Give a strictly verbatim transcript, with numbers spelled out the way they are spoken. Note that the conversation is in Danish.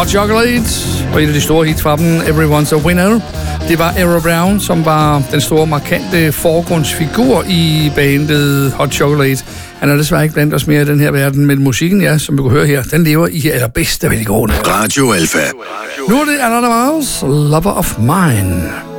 Hot Chocolate, og et af de store hits fra dem, Everyone's a Winner. Det var Era Brown, som var den store, markante forgrundsfigur i bandet Hot Chocolate. Han er desværre ikke blandt os mere i den her verden, men musikken, ja, som vi kunne høre her, den lever i allerbedste velgående. Radio Alpha. Nu er det Another Miles, Lover of Mine.